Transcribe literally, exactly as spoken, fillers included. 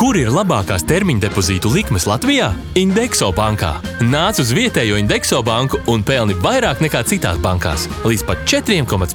Kur ir labākās termiņa depozītu likmes Latvijā? Indexo bankā. Nāc uz vietējo Indexo banku un pelni vairāk nekā citās bankās. Līdz pat četri komats